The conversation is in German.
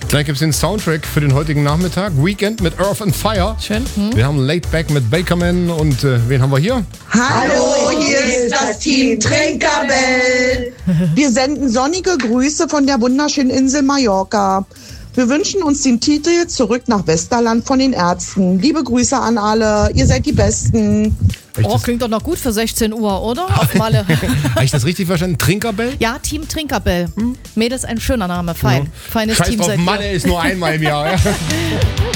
Dann gibt es den Soundtrack für den heutigen Nachmittag. Weekend mit Earth and Fire. Schön. Wir haben Laid Back mit Bakerman und wen haben wir hier? Hallo, hier ist das Team Trinkerbell. Wir senden sonnige Grüße von der wunderschönen Insel Mallorca. Wir wünschen uns den Titel Zurück nach Westerland von den Ärzten. Liebe Grüße an alle, ihr seid die Besten. Klingt doch noch gut für 16 Uhr, oder? Auf Malle. Habe ich das richtig verstanden? Trinkerbell? Ja, Team Trinkerbell. Mädels, ein schöner Name. Fein. Feines Scheiß Team drauf, seid ihr. Malle ist nur einmal im Jahr. Ja.